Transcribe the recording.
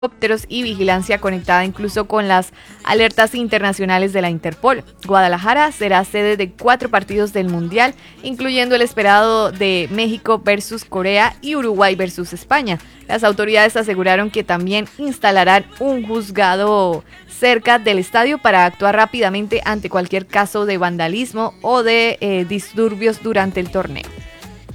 helicópteros y vigilancia conectada incluso con las alertas internacionales de la Interpol. Guadalajara será sede de 4 partidos del Mundial, incluyendo el esperado de México versus Corea y Uruguay versus España. Las autoridades aseguraron que también instalarán un juzgado cerca del estadio para actuar rápidamente ante cualquier caso de vandalismo o de disturbios durante el torneo.